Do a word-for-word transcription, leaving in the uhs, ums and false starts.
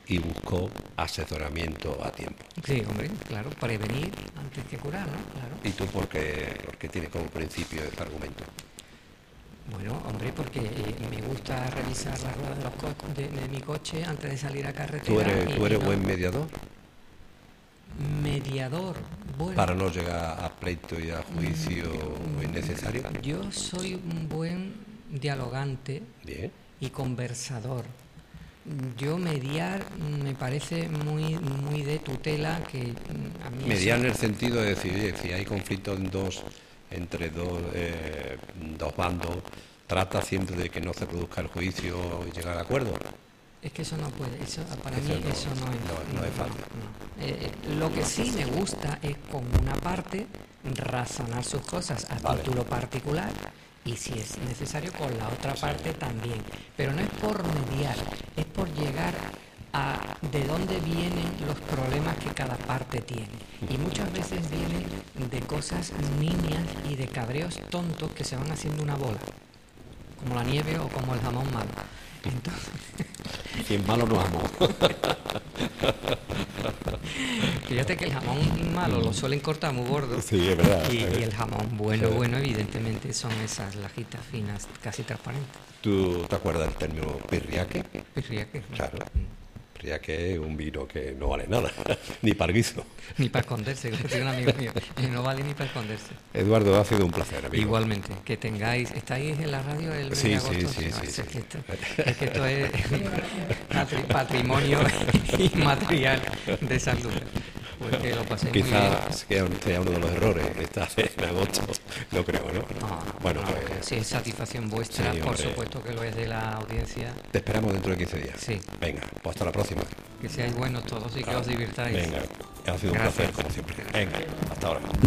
y buscó asesoramiento a tiempo. Sí, hombre, claro, prevenir antes que curar, ¿no? Claro. ¿Y tú por qué, por qué tienes como principio este argumento? Bueno, hombre, porque eh, me gusta revisar las ruedas de, los co de, de mi coche antes de salir a carretera. ¿Tú eres, y, tú eres y no, buen mediador? mediador, bueno. Para no llegar a pleito y a juicio innecesario. Yo soy un buen dialogante Bien. y conversador. Yo mediar me parece muy muy de tutela, que a mí Mediar eso- en el sentido de decir, oye, si hay conflicto en dos, entre dos, eh, dos bandos, trata siempre de que no se produzca el juicio y llegar a acuerdo. Es que eso no puede, eso para Eso mí no- eso no es, no- no es fácil. no. Eh, lo que sí me gusta es con una parte razonar sus cosas a Vale. título particular, y si es necesario con la otra parte también. Pero no es por mediar, es por llegar a de dónde vienen los problemas que cada parte tiene. Y muchas veces vienen de cosas niñas y de cabreos tontos que se van haciendo una bola, como la nieve o como el jamón malo. Entonces, Quien malo no amo. fíjate que el jamón malo lo suelen cortar muy gordo. Sí, es verdad. Y, y el jamón bueno, Sí. bueno, evidentemente son esas lajitas finas, casi transparentes. ¿Tú te acuerdas del término pirriaque? Pirriaque. Claro. Pirriaque es un vino que no vale nada, ni para el guiso. Ni para esconderse, como decía un amigo mío. Y no vale ni para esconderse. Eduardo, ha sido un placer, amigo. Igualmente, que tengáis, estáis en la radio el mes Sí, de sí, agosto. sí, No, sí, es, sí. que esto, es que esto es patri- patrimonio inmaterial de San Lucas. Pues que lo paséis muy bien. Quizás sea un- sea uno de los errores estar en agosto, no creo, ¿no? No, Bueno, no, pues si es satisfacción vuestra, sí, por hombre. supuesto que lo es de la audiencia. te esperamos dentro de quince días. Sí. Venga, pues hasta la próxima. Que seáis buenos todos y que os divirtáis. Venga, ha sido un Gracias. placer, como siempre. Venga, hasta ahora.